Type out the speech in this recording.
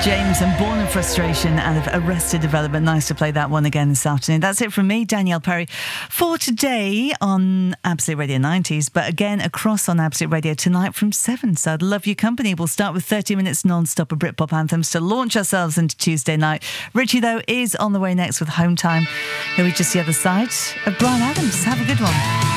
James and Born in Frustration out of Arrested Development. Nice to play that one again this afternoon. That's it from me, Danielle Perry, for today on Absolute Radio 90s, but again across on Absolute Radio tonight from 7. So I'd love your company. We'll start with 30 minutes non-stop of Britpop anthems to launch ourselves into Tuesday night. Richie, though, is on the way next with Home Time. He'll be just the other side of Bryan Adams. Have a good one.